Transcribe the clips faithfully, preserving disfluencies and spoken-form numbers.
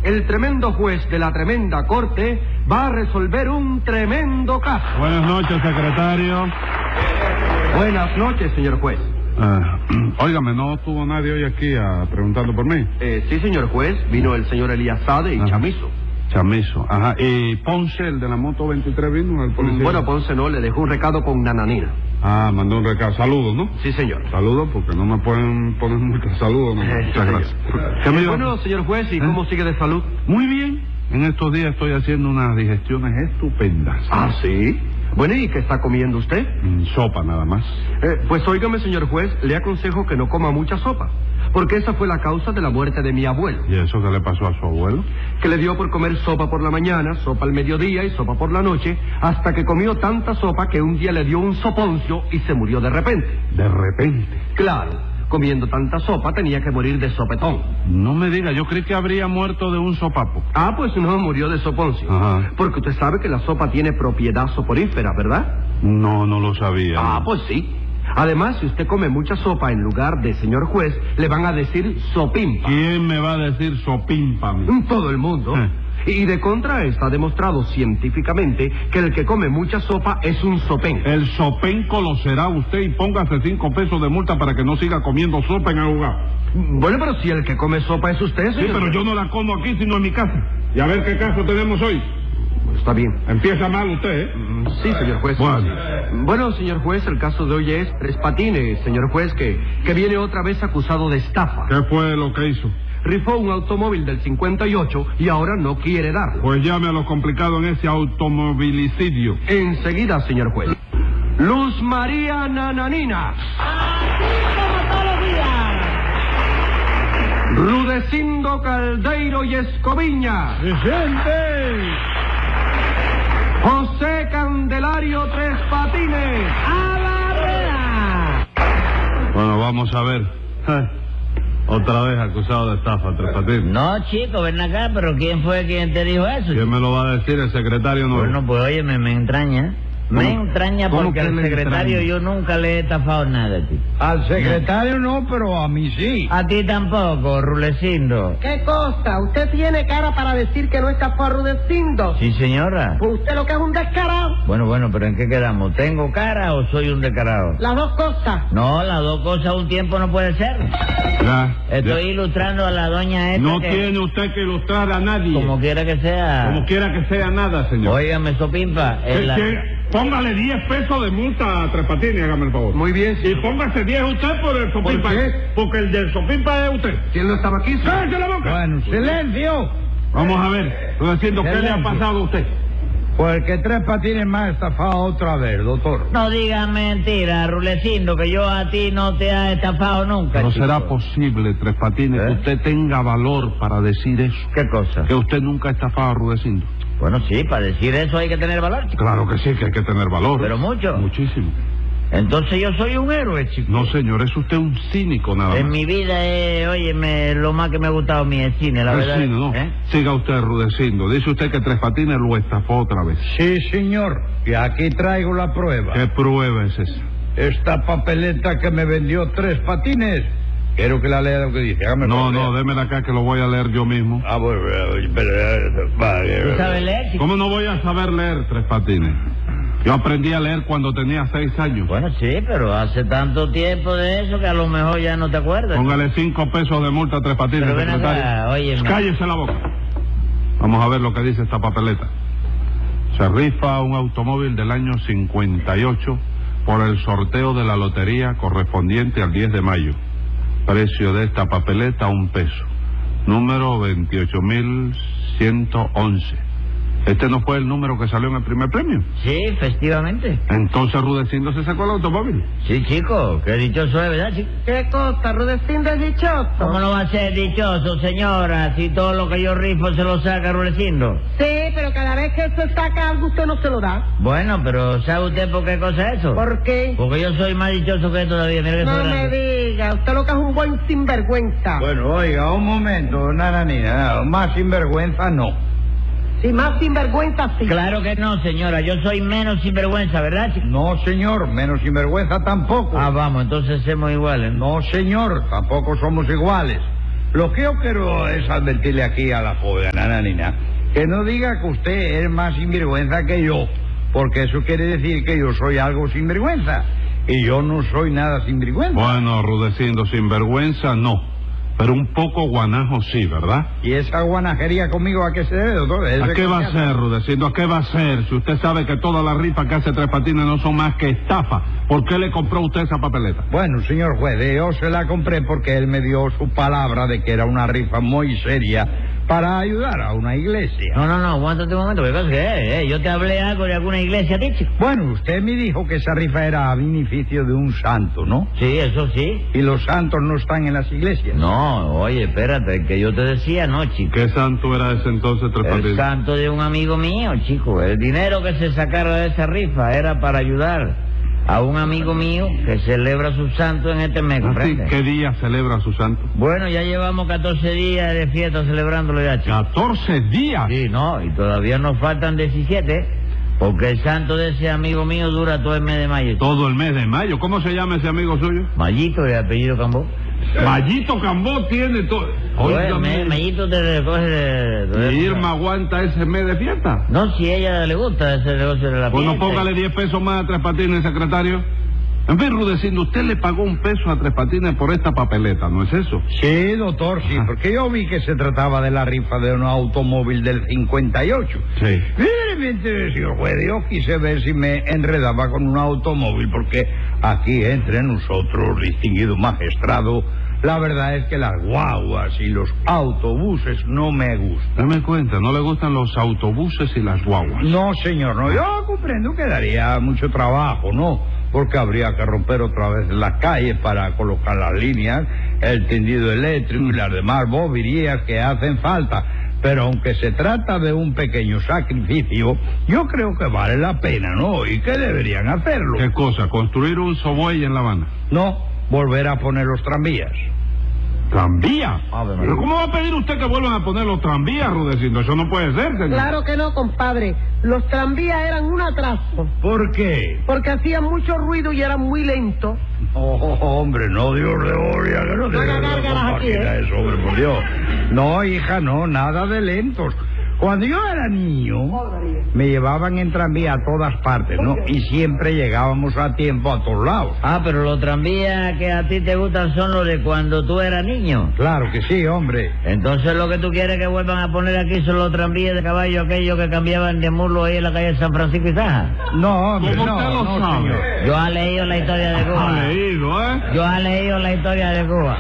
el tremendo juez de la tremenda corte va a resolver un tremendo caso. Buenas noches, secretario. Buenas noches, señor juez. Uh, óigame, ¿no estuvo nadie hoy aquí a, preguntando por mí? Eh, sí, señor juez, vino el señor Eliasade y Ajá. Chamizo. Chamizo, ajá. ¿Y Ponce, el de la moto veintitrés, vino, el policía? Bueno, Ponce no, le dejó un recado con Nananina. Ah, mandó un recado. Saludos, ¿no? Sí, señor. Saludos, porque no me pueden poner muchos saludos. No. Eh, Muchas sí, gracias. señor. ¿Qué me Eh, iba- bueno, señor juez, ¿y ¿Eh? cómo sigue de salud? Muy bien. En estos días estoy haciendo unas digestiones estupendas. Ah, ¿sí? Bueno, ¿y qué está comiendo usted? Mm, sopa nada más. Eh, pues óigame, señor juez, le aconsejo que no coma mucha sopa, porque esa fue la causa de la muerte de mi abuelo, ¿Y eso qué le pasó a su abuelo? que le dio por comer sopa por la mañana, sopa al mediodía y sopa por la noche, hasta que comió tanta sopa que un día le dio un soponcio y se murió de repente. De repente. Claro, comiendo tanta sopa tenía que morir de sopetón. No me diga, yo creí que habría muerto de un sopapo. Ah, pues no, murió de soponcio. Ajá. Porque usted sabe que la sopa tiene propiedad soporífera, ¿verdad? No, no lo sabía. Ah, pues sí. Además, si usted come mucha sopa en lugar de señor juez, le van a decir sopimpa. ¿Quién me va a decir sopimpa a mí? Todo el mundo. Eh. Y de contra está demostrado científicamente que el que come mucha sopa es un sopén. El sopenco lo será usted y póngase cinco pesos de multa para que no siga comiendo sopa en el lugar. Bueno, pero si el que come sopa es usted, Sí, señor pero juez. yo no la como aquí, sino en mi casa. Y a ver qué caso tenemos hoy. Está bien. Empieza mal usted, ¿eh? Mm, Sí, señor juez. Bueno. Bueno, señor juez, el caso de hoy es Tres Patines, señor juez, que, que viene otra vez acusado de estafa. ¿Qué fue lo que hizo? Rifó un automóvil del cincuenta y ocho y ahora no quiere darlo. Pues llame a lo complicado en ese automovilicidio. Enseguida, señor juez. Luz María Nananina. Así como todos los días. Rudecindo Caldeiro y Escoviña. ¡Presente! José Candelario Tres Patines. ¡A la rueda! Bueno, vamos a ver. Otra vez acusado de estafa, Tres Patines. No, chico, ven acá, pero ¿quién fue quien te dijo eso? ¿Quién me lo va a decir? El secretario nuevo. Bueno, pues oye, me, me entraña. Me ¿Cómo? entraña ¿Cómo porque que al le secretario entraña? yo nunca le he estafado nada, chico. Al secretario no, pero a mí sí. A ti tampoco, Rulecindo. ¿Qué cosa? ¿Usted tiene cara para decir que no está por Rudecindo? Sí, señora. Pues usted lo que es un descarado. Bueno, bueno, pero ¿en qué quedamos? ¿Tengo cara o soy un descarado? Las dos cosas. No, las dos cosas a un tiempo no puede ser. Ya, Estoy ya. ilustrando a la doña esta No que, tiene usted que ilustrar a nadie. como quiera que sea. Como quiera que sea nada, señor. Óigame, Sopimpa. ¿Qué- en la- qué? Póngale diez pesos de multa a Tres Patines, hágame el favor. Muy bien, Y póngase diez usted por el sopimpa. ¿Por qué? Porque el del sopimpa es usted. ¿Quién no estaba aquí? señor? ¡Cállese la boca! Bueno, silencio. Vamos a ver, estoy diciendo, ¿qué le ha Silencio. pasado a usted? Pues que Tres Patines me ha estafado otra vez, doctor. No digas mentira, Rulecindo, que yo a ti no te he estafado nunca. No chico. será posible, Tres Patines, ¿Eh? que usted tenga valor para decir eso. ¿Qué cosa? Que usted nunca ha estafado a Rudecindo. Bueno, sí, para decir eso hay que tener valor, chico. Claro que sí, que hay que tener valor. Pero mucho. Muchísimo. Entonces yo soy un héroe, chico. No, señor, es usted un cínico nada más. En mi vida, eh, óyeme, lo más que me ha gustado a mí es cine, la El verdad. cine, no. ¿Eh? Siga usted Rudecindo. Dice usted que Tres Patines lo estafó otra vez. Sí, señor. Y aquí traigo la prueba. ¿Qué prueba es esa? Esta papeleta que me vendió Tres Patines. Quiero que la lea lo que dice. Hágame el No, favor, no, lea. démela acá que lo voy a leer yo mismo. Ah, bueno, eh, pero, eh, vale, ¿Tú eh, sabes leer, chico? ¿Cómo no voy a saber leer, Tres Patines? Yo aprendí a leer cuando tenía seis años. Bueno, sí, pero hace tanto tiempo de eso que a lo mejor ya no te acuerdas. Póngale cinco pesos de multa a Tres Patines, Pero ven acá, secretario. óyeme. Cállese la boca. Vamos a ver lo que dice esta papeleta. Se rifa un automóvil del año cincuenta y ocho por el sorteo de la lotería correspondiente al diez de mayo. Precio de esta papeleta, un peso. Número veintiocho mil ciento once. ¿Este no fue el número que salió en el primer premio? Sí, festivamente. Entonces Rudecindo se sacó el automóvil. Sí, chico, qué dichoso es, ¿verdad, chico? ¿Qué cosa? Rudecindo es dichoso. ¿Cómo no va a ser dichoso, señora, si todo lo que yo rifo se lo saca Rulecindo? Sí, pero cada vez que se saca algo usted no se lo da. Bueno, pero ¿sabe usted por qué cosa es eso? ¿Por qué? Porque yo soy más dichoso que él todavía, mira que No soy me grande. diga, usted lo que es un buen sinvergüenza. Bueno, oiga, un momento, Nananina. nada, Más sinvergüenza no. Si más sinvergüenza, sí. Claro que no, señora, yo soy menos sinvergüenza, ¿verdad, chico? No, señor, menos sinvergüenza tampoco. Ah, vamos, entonces somos iguales, ¿no? No, señor, tampoco somos iguales. Lo que yo quiero es advertirle aquí a la joven Nananina que no diga que usted es más sinvergüenza que yo, porque eso quiere decir que yo soy algo sinvergüenza, y yo no soy nada sinvergüenza. Bueno, Rudecindo, sinvergüenza no, pero un poco guanajo sí, ¿verdad? ¿Y esa guanajería conmigo a qué se debe, doctor? ¿Es ¿A de qué que va me a hace? ser, Rudecindo? ¿A qué va a ser? Si usted sabe que todas las rifas que hace Tres Patines no son más que estafa, ¿por qué le compró usted esa papeleta? Bueno, señor juez, yo se la compré porque él me dio su palabra de que era una rifa muy seria para ayudar a una iglesia. No, no, no, aguántate un momento, ¿qué pasa? ¿Qué? Eh, yo te hablé algo de alguna iglesia, ¿a ti, chico? Bueno, usted me dijo que esa rifa era a beneficio de un santo, ¿no? Sí, eso sí. Y los santos no están en las iglesias. No, oye, espérate, que yo te decía, no, chico. ¿Qué santo era ese entonces, Tres El Patines? santo de un amigo mío, chico. El dinero que se sacara de esa rifa era para ayudar a un amigo mío que celebra su santo en este mes, ¿Ah, sí? ¿comprende? ¿Qué día celebra su santo? Bueno, ya llevamos catorce días de fiesta celebrándolo ya, chico. ¡catorce días! Sí, no, y todavía nos faltan diecisiete, porque el santo de ese amigo mío dura todo el mes de mayo. Todo el mes de mayo. ¿Cómo se llama ese amigo suyo? Mayito, de apellido Cambó. Mayito Cambó tiene todo. Oye, Óigame, Mayito te recoge de... de- ¿y Irma aguanta ese mes de fiesta? No, si a ella le gusta ese negocio de la Pues no fiesta. póngale diez pesos más a Tres Patines, secretario. En fin, Rudecindo, usted le pagó un peso a Tres Patines por esta papeleta, ¿no es eso? Sí, doctor, sí, Ajá. porque yo vi que se trataba de la rifa de un automóvil del cincuenta y ocho. Sí. Y de repente, señor juez, yo quise ver si me enredaba con un automóvil, porque aquí entre nosotros, distinguido magistrado, la verdad es que las guaguas y los autobuses no me gustan. Dame cuenta, no le gustan los autobuses y las guaguas. No, señor, no, yo comprendo que daría mucho trabajo, ¿no? Porque habría que romper otra vez las calles para colocar las líneas, el tendido eléctrico y las demás boberías que hacen falta. Pero aunque se trata de un pequeño sacrificio, yo creo que vale la pena, ¿no? ¿Y qué deberían hacerlo? ¿Qué cosa? ¿Construir un subway en La Habana? No, volver a poner los tranvías. ¿Tranvía? Ave María. ¿Pero cómo va a pedir usted que vuelvan a poner los tranvías, Rudecindo? Eso no puede ser, señor. Claro que no, compadre. Los tranvías eran un atraso, ¿Por qué? porque hacían mucho ruido y eran muy lentos. Oh, hombre, no, Dios de gloria, que no No haga tiene gárgaras aquí, ¿eh? eso, hombre, por Dios. No, hija, no, nada de lentos. Cuando yo era niño, me llevaban en tranvía a todas partes, ¿no? Y siempre llegábamos a tiempo a todos lados. Ah, pero los tranvías que a ti te gustan son los de cuando tú eras niño. Claro que sí, hombre. Entonces lo que tú quieres que vuelvan a poner aquí son los tranvías de caballo aquellos que cambiaban de muslo ahí en la calle San Francisco y Saja. No, hombre, ¿Cómo no, usted lo no, sabe? señor. Yo he leído la historia de Ha Cuba. leído, ¿eh? Yo he leído la historia de Cuba.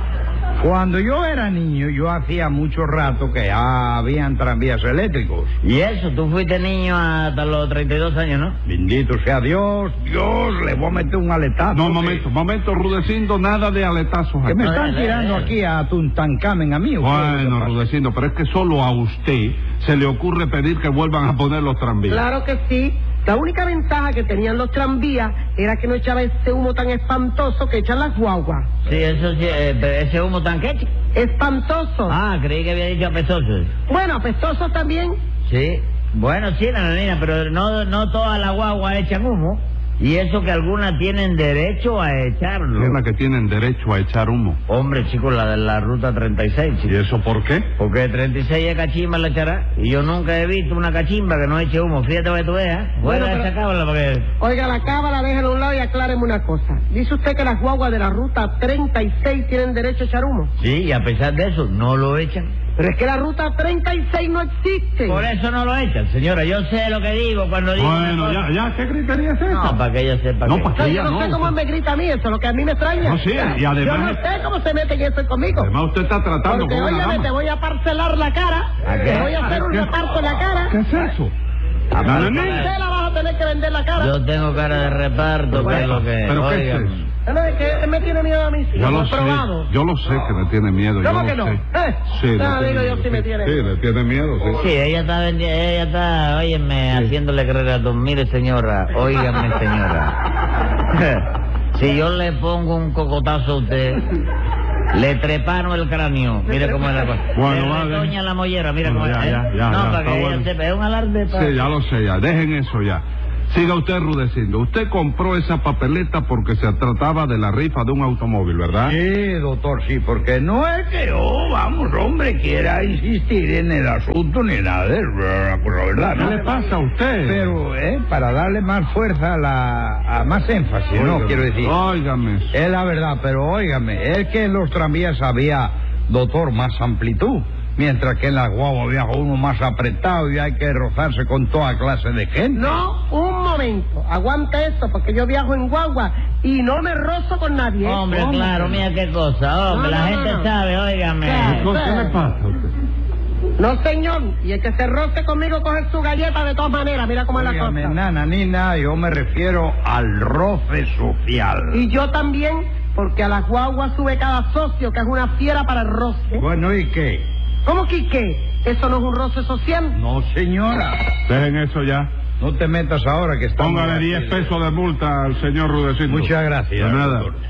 Cuando yo era niño, yo hacía mucho rato que ya habían tranvías eléctricos. Y eso, tú fuiste niño hasta los treinta y dos años, ¿no? Bendito sea Dios, Dios, le voy a meter un aletazo. No, que- momento, momento, Rudecindo, nada de aletazos Que aquí. me están Ay, ay, tirando ay. aquí a Tuntancamen a mí. ¿o qué es lo que Bueno, pasa? Rudecindo, pero es que solo a usted se le ocurre pedir que vuelvan a poner los tranvías. Claro que sí. La única ventaja que tenían los tranvías era que no echaba ese humo tan espantoso que echan las guaguas. Sí, eso sí, eh, pero ese humo tan queche. Espantoso. Ah, creí que había dicho apestoso. Bueno, apestoso también. Sí. Bueno, sí, nananina, pero no, no todas las guaguas echan humo. Y eso que algunas tienen derecho a echarlo. Es la que tienen derecho a echar humo. Hombre, chico, la de la ruta treinta y seis, ¿Y chico. eso por qué? Porque treinta y seis es cachimba la echará. Y yo nunca he visto una cachimba que no eche humo. Fíjate lo que tú veas. Bueno, Bueno, pero- esa cábala porque... Oiga, la cábala, déjela a un lado y acláreme una cosa. Dice usted que las guaguas de la ruta treinta y seis tienen derecho a echar humo. Sí, y a pesar de eso, no lo echan. Pero es que la ruta treinta y seis no existe. Por eso no lo echan, señora. Yo sé lo que digo cuando digo... una Bueno, cosa. ya, ya, ¿qué gritería es esa? No, para que ella sepa No, que... pa' No, que yo ella no sé no. cómo me grita a mí, eso es lo que a mí me extraña. No, sí, y Yo además- no sé cómo se mete en eso conmigo. Además usted está tratando Porque, con una óyeme, te dama. voy a parcelar la cara. ¿A qué? Te voy a hacer un ¿Qué? reparto en la cara. ¿Qué es eso? Aparte- Nananina. Usted la vas a tener que vender la cara. Yo tengo cara de reparto, que es lo que... ¿Pero qué es Oigan. eso? No, es que él me tiene miedo a mí. Sí, Yo lo he sé, probado. yo lo sé que me tiene miedo. yo ¿Cómo lo que no? sé. ¿Eh? Sí, le No, tiene digo yo, miedo, sí me tiene Sí, miedo. le tiene miedo, sí. Sí, ella está, vendi- ella está, óyeme, haciéndole creer a don, mire señora, óigame señora. Si yo le pongo un cocotazo a usted, le trepano el cráneo, mire cómo es la cosa. Bueno, le vale. retoña la mollera, mira Bueno, cómo ya, es. ¿eh? ya, ya, no, ya, para está que ella bueno. sepa, es un alarde para... Sí, ya lo sé, ya. Dejen eso ya. Siga usted, Rudecindo. Usted compró esa papeleta porque se trataba de la rifa de un automóvil, ¿verdad? Sí, doctor, sí, porque no es que yo, vamos, hombre, quiera insistir en el asunto ni nada de eso, la verdad. ¿Qué ¿no? le pasa a usted? Pero, eh, para darle más fuerza a la, a más énfasis, ¿no? Óigame, Quiero decir. Óigame. Es la verdad, pero óigame, es que en los tranvías había, doctor, más amplitud. Mientras que en las guaguas viaja uno más apretado y hay que rozarse con toda clase de gente. No, un momento. Aguante eso, porque yo viajo en guagua y no me rozo con nadie. ¿eh? Hombre, Hombre. claro, mira qué cosa. Hombre, No, la no, gente no, no. sabe, óigame. Claro. ¿Qué le pasa a usted? No, señor. Y el que se roce conmigo coge su galleta de todas maneras. Mira cómo es la Óigame, cosa. nana, nina, yo me refiero al roce social. Y yo también, porque a las guaguas sube cada socio, que es una fiera para el roce. Bueno, ¿y qué? ¿Cómo que qué? ¿Eso no es un roce social? No, señora. Dejen eso ya. No te metas ahora que estamos... Póngale aquí. diez pesos de multa al señor Rudecindo. Muchas gracias, De nada. doctor.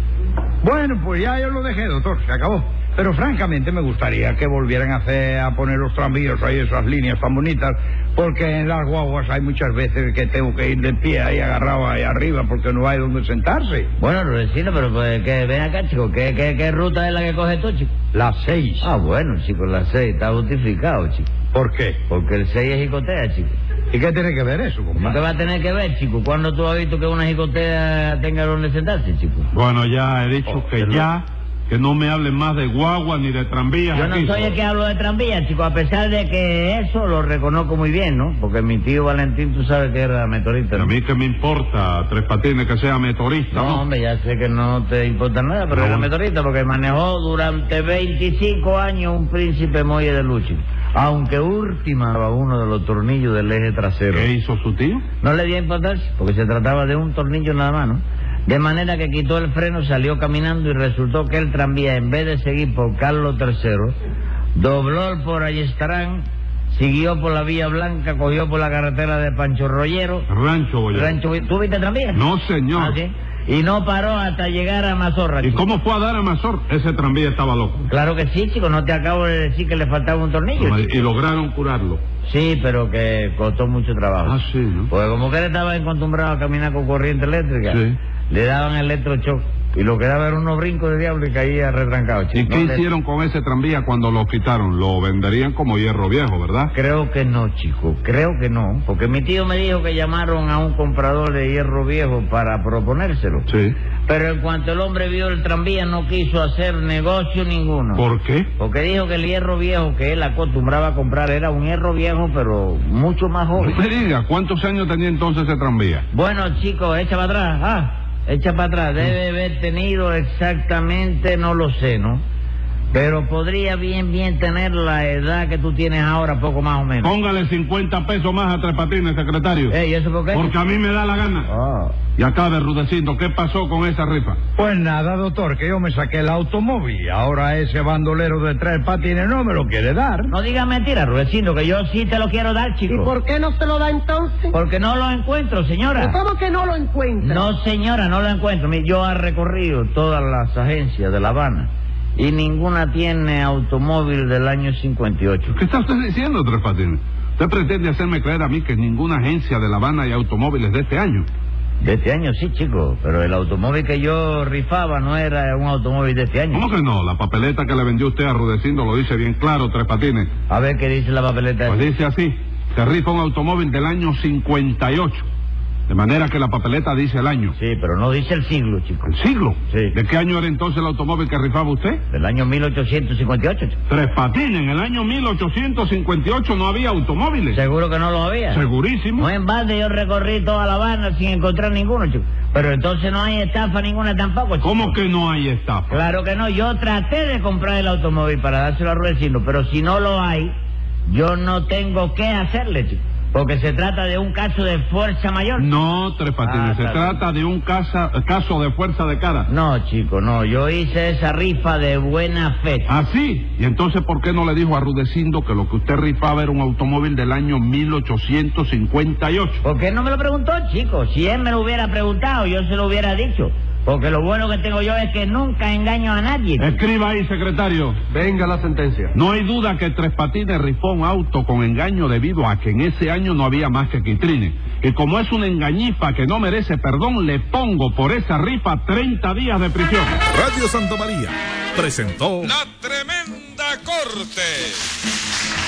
Bueno, pues ya yo lo dejé, doctor, se acabó. Pero francamente me gustaría que volvieran a hacer, a poner los tranvías ahí, esas líneas tan bonitas, porque en las guaguas hay muchas veces que tengo que ir de pie ahí agarrado ahí arriba porque no hay donde sentarse. Bueno, Rudecindo, pero pues, que ven acá, chico. ¿Qué, qué, ¿Qué ruta es la que coges tú, chico? Las seis. Ah, bueno, chico, la seis está justificado, chico. ¿Por qué? Porque el seis es jicotea, chico. ¿Y qué tiene que ver eso, ¿Cómo que compadre? va a tener que ver, chico? ¿Cuándo tú has visto que una jicotea tenga donde sentarse, chico? Bueno, ya he dicho Oh, que perdón. ya, que no me hablen más de guagua ni de tranvías Yo no aquí. soy el que hablo de tranvía, chico, a pesar de que eso lo reconozco muy bien, ¿no? Porque mi tío Valentín, tú sabes que era meteorista, A ¿no? mí que me importa, Tres Patines, que sea meteorista, No, ¿no? hombre, ya sé que no te importa nada, pero No. era meteorista porque manejó durante veinticinco años un príncipe muelle de lucha. Aunque ultimaba uno de los tornillos del eje trasero. ¿Qué hizo su tío? No le dio importancia, porque se trataba de un tornillo nada más, ¿no? De manera que quitó el freno, salió caminando y resultó que el tranvía, en vez de seguir por Carlos tercero, dobló por Ayestarán, siguió por la Vía Blanca, cogió por la carretera de Pancho Rollero. Rancho Boyero. Rancho, ¿tú viste tranvía? No, señor. Ah, ¿sí? Y no paró hasta llegar a Mazorra. ¿Y chico. cómo fue a dar a Mazor? Ese tranvía estaba loco. Claro que sí, chico, no te acabo de decir que le faltaba un tornillo. chico. Y lograron curarlo. Sí, pero que costó mucho trabajo. Ah, sí, ¿no? Porque como que él estaba acostumbrado a caminar con corriente eléctrica, Sí. le daban electrochoc y lo que daba era unos brincos de diablo y caía retrancado, chico. ¿Y qué No le- hicieron con ese tranvía cuando lo quitaron? Lo venderían como hierro viejo, ¿verdad? Creo que no, chico, creo que no, porque mi tío me dijo que llamaron a un comprador de hierro viejo para proponérselo. Sí. Pero en cuanto el hombre vio el tranvía no quiso hacer negocio ninguno. ¿Por qué? Porque dijo que el hierro viejo que él acostumbraba a comprar era un hierro viejo, pero mucho más No joven. me diga, ¿cuántos años tenía entonces ese tranvía? Bueno, chicos, echa para atrás. Ah, echa para atrás. Debe haber tenido exactamente, no lo sé, ¿no? Pero podría bien, bien tener la edad que tú tienes ahora, poco más o menos. Póngale cincuenta pesos más a Tres Patines, secretario. Ey, ¿eso por qué? Porque a mí me da la gana. Ah. Y acabe, Rudecindo, ¿qué pasó con esa rifa? Pues nada, doctor, que yo me saqué el automóvil. Ahora ese bandolero de Tres Patines no me lo quiere dar. No digas mentiras, Rudecindo, que yo sí te lo quiero dar, ¿Y chico. por qué no se lo da entonces? Porque no lo encuentro, señora. ¿Cómo que no lo encuentra? No, señora, no lo encuentro. Mire, yo he recorrido todas las agencias de La Habana y ninguna tiene automóvil del año cincuenta y ocho. ¿Qué está usted diciendo, Tres Patines? ¿Usted pretende hacerme creer a mí que en ninguna agencia de La Habana hay automóviles de este año? De este año sí, chico, pero el automóvil que yo rifaba no era un automóvil de este año. ¿Cómo que no? La papeleta que le vendió usted a Rudecindo lo dice bien claro, Tres Patines. A ver qué dice la papeleta. Pues dice así, se rifa un automóvil del año cincuenta y ocho. De manera que la papeleta dice el año. Sí, pero no dice el siglo, chico. ¿El siglo? Sí. ¿De qué año era entonces el automóvil que rifaba usted? Del año mil ochocientos cincuenta y ocho, chico. Tres Patines, en el año mil ochocientos cincuenta y ocho no había automóviles. Seguro que no lo había. Segurísimo. No en balde yo recorrí toda La Habana sin encontrar ninguno, chico. Pero entonces no hay estafa ninguna tampoco, chico. ¿Cómo que no hay estafa? Claro que no, yo traté de comprar el automóvil para dárselo a Rudecindo, pero si no lo hay, yo no tengo qué hacerle, chico. Porque se trata de un caso de fuerza mayor. No, Tres Patines, Ah, se está bien. trata de un casa- caso de fuerza de cara. No, chico, no, yo hice esa rifa de buena fe. ¿Ah, sí? ¿Y entonces por qué no le dijo a Rudecindo que lo que usted rifaba era un automóvil del año mil ochocientos cincuenta y ocho? ¿Por qué no me lo preguntó, chico? Si él me lo hubiera preguntado, yo se lo hubiera dicho. Porque lo bueno que tengo yo es que nunca engaño a nadie. Escriba ahí, secretario. Venga la sentencia. No hay duda que Tres Patines rifó un auto con engaño debido a que en ese año no había más que quitrines. Y como es una engañifa que no merece perdón, le pongo por esa rifa treinta días de prisión. Radio Santa María presentó La Tremenda Corte.